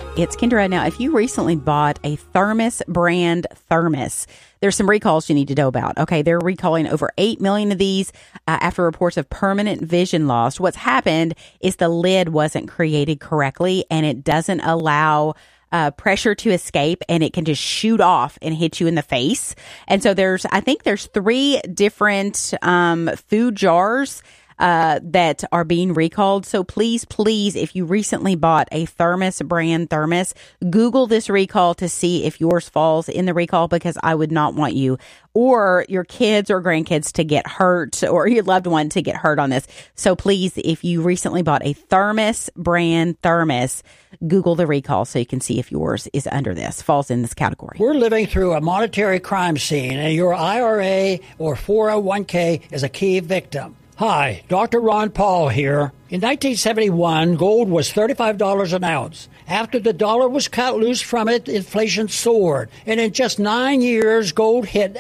It's Kendra. Now, if you recently bought a Thermos brand thermos, there's some recalls you need to know about. Okay, they're recalling over 8 million of these after reports of permanent vision loss. What's happened is the lid wasn't created correctly, and it doesn't allow pressure to escape, and it can just shoot off and hit you in the face. And so I think there's 3 different food jars that are being recalled. So please, if you recently bought a Thermos brand thermos, Google this recall to see if yours falls in the recall, because I would not want you or your kids or grandkids to get hurt, or your loved one to get hurt on this. So please, if you recently bought a Thermos brand thermos, Google the recall so you can see if yours is falls in this category. We're living through a monetary crime scene, and your IRA or 401k is a key victim. Hi, Dr. Ron Paul here. In 1971, gold was $35 an ounce. After the dollar was cut loose from it, inflation soared. And in just 9 years, gold hit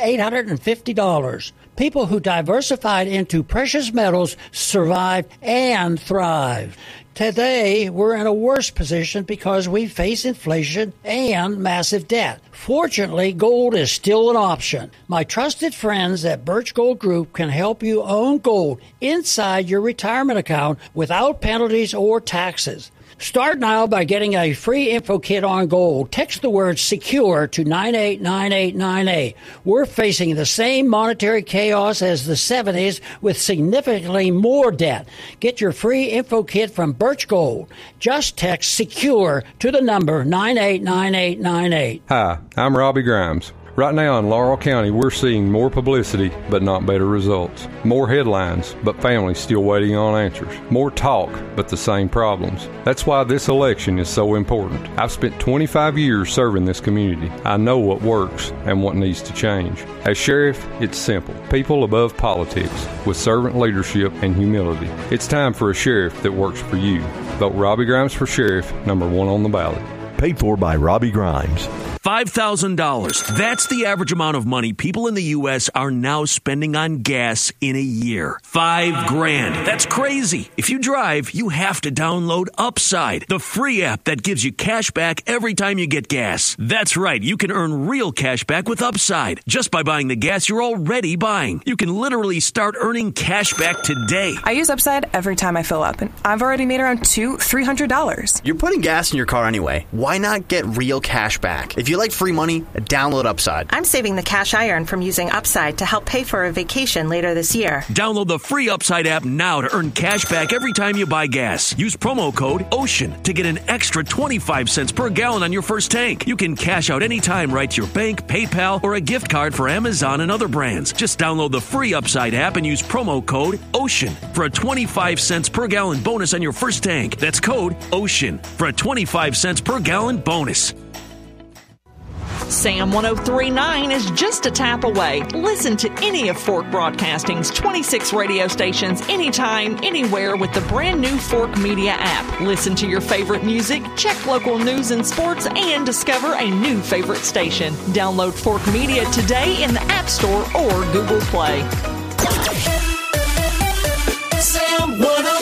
$850. People who diversified into precious metals survived and thrived. Today, we're in a worse position because we face inflation and massive debt. Fortunately, gold is still an option. My trusted friends at Birch Gold Group can help you own gold inside your retirement account without penalties or taxes. Start now by getting a free info kit on gold. Text the word SECURE to 989898. We're facing the same monetary chaos as the 70s with significantly more debt. Get your free info kit from Birch Gold. Just text SECURE to the number 989898. Hi, I'm Robbie Grimes. Right now in Laurel County, we're seeing more publicity, but not better results. More headlines, but families still waiting on answers. More talk, but the same problems. That's why this election is so important. I've spent 25 years serving this community. I know what works and what needs to change. As sheriff, it's simple. People above politics, with servant leadership and humility. It's time for a sheriff that works for you. Vote Robbie Grimes for sheriff, number 1 on the ballot. Paid for by Robbie Grimes. $5,000. That's the average amount of money people in the U.S. are now spending on gas in a year. $5,000. That's crazy. If you drive, you have to download Upside, the free app that gives you cash back every time you get gas. That's right. You can earn real cash back with Upside just by buying the gas you're already buying. You can literally start earning cash back today. I use Upside every time I fill up, and I've already made around $300. You're putting gas in your car anyway. Why not get real cash back? If you like free money, download Upside. I'm saving the cash I earn from using Upside to help pay for a vacation later this year. Download the free Upside app now to earn cash back every time you buy gas. Use promo code OCEAN to get an extra 25 cents per gallon on your first tank. You can cash out anytime right to your bank, PayPal, or a gift card for Amazon and other brands. Just download the free Upside app and use promo code OCEAN for a 25 cents per gallon bonus on your first tank. That's code OCEAN for a 25 cents per gallon bonus. Sam 103.9 is just a tap away. Listen to any of Fork Broadcasting's 26 radio stations anytime, anywhere with the brand new Fork Media app. Listen to your favorite music, check local news and sports, and discover a new favorite station. Download Fork Media today in the App Store or Google Play. Sam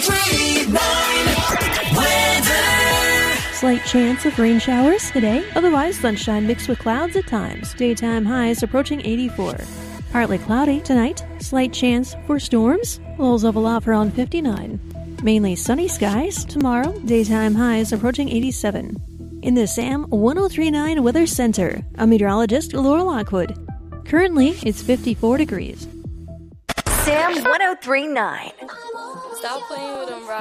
103.9 weather. Slight chance of rain showers today, otherwise sunshine mixed with clouds at times. Daytime highs approaching 84. Partly cloudy tonight, slight chance for storms, lows level off around 59. Mainly sunny skies tomorrow, daytime highs approaching 87. In the Sam 103.9 Weather Center, I'm meteorologist Laura Lockwood. Currently, it's 54 degrees. Sam 103.9. Stop playing with them,